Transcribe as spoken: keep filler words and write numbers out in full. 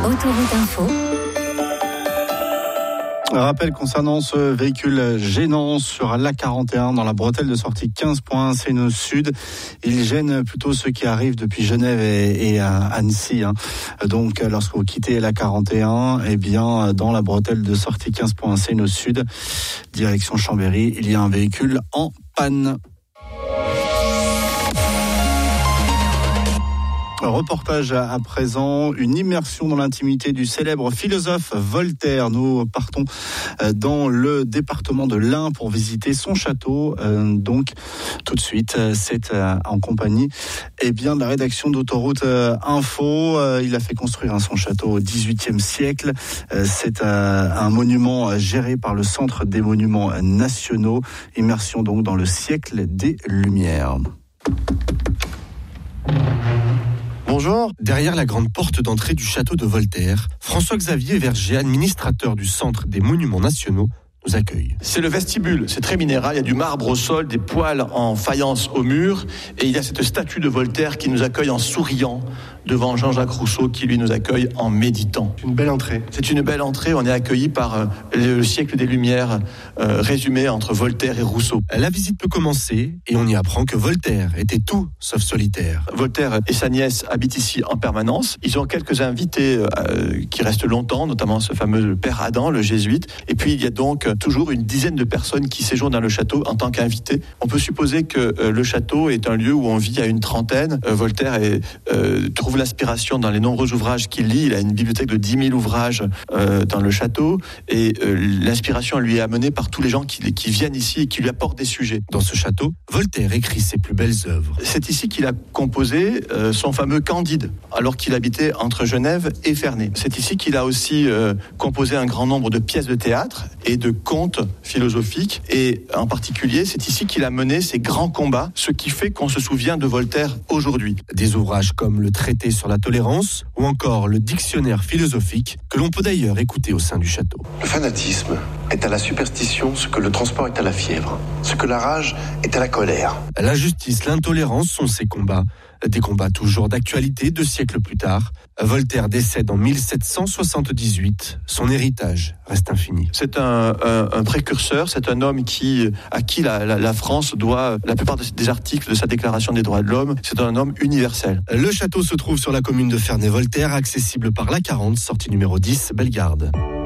Autoroute Info. Un rappel concernant ce véhicule gênant sur l'A quarante et un dans la bretelle de sortie quinze point un C N O Sud. Il gêne plutôt ceux qui arrivent depuis Genève et, et à Annecy. Hein. Donc lorsque vous quittez l'A quarante et un, eh bien dans la bretelle de sortie quinze point un C N O Sud, direction Chambéry, il y a un véhicule en panne. Reportage à présent, une immersion dans l'intimité du célèbre philosophe Voltaire. Nous partons dans le département de l'Ain pour visiter son château. Donc tout de suite, c'est en compagnie eh bien, de la rédaction d'Autoroute Info. Il a fait construire son château au dix-huitième siècle. C'est un monument géré par le Centre des monuments nationaux. Immersion donc dans le siècle des Lumières. Bonjour. Derrière la grande porte d'entrée du château de Voltaire, François-Xavier Verger, administrateur du Centre des monuments nationaux, nous accueille. C'est le vestibule, c'est très minéral, il y a du marbre au sol, des poêles en faïence au mur, et il y a cette statue de Voltaire qui nous accueille en souriant devant Jean-Jacques Rousseau qui lui nous accueille en méditant. Une belle entrée. C'est une belle entrée, on est accueilli par euh, le siècle des Lumières euh, résumé entre Voltaire et Rousseau. La visite peut commencer et on y apprend que Voltaire était tout sauf solitaire. Voltaire et sa nièce habitent ici en permanence. Ils ont quelques invités euh, qui restent longtemps, notamment ce fameux père Adam, le jésuite. Et puis il y a donc toujours une dizaine de personnes qui séjournent dans le château en tant qu'invités. On peut supposer que euh, le château est un lieu où on vit à une trentaine. Euh, Voltaire est, euh, trouve l'inspiration dans les nombreux ouvrages qu'il lit. Il a une bibliothèque de dix mille ouvrages euh, dans le château et euh, l'inspiration lui est amenée par tous les gens qui, qui viennent ici et qui lui apportent des sujets. Dans ce château, Voltaire écrit ses plus belles œuvres. C'est ici qu'il a composé euh, son fameux Candide, alors qu'il habitait entre Genève et Ferney. C'est ici qu'il a aussi euh, composé un grand nombre de pièces de théâtre et de contes philosophiques et en particulier, c'est ici qu'il a mené ses grands combats, ce qui fait qu'on se souvient de Voltaire aujourd'hui. Des ouvrages comme le traité sur la tolérance ou encore le dictionnaire philosophique que l'on peut d'ailleurs écouter au sein du château. Le fanatisme est à la superstition ce que le transport est à la fièvre, ce que la rage est à la colère. La justice, l'intolérance sont ses combats. Des combats toujours d'actualité deux siècles plus tard. Voltaire décède en mille sept cent soixante-dix-huit. Son héritage reste infini. C'est un, un, un précurseur, c'est un homme qui, à qui la, la, la France doit la plupart des articles de sa Déclaration des droits de l'homme. C'est un homme universel. Le château se trouve sur la commune de Ferney-Voltaire, accessible par l'A quarante, sortie numéro dix, Bellegarde.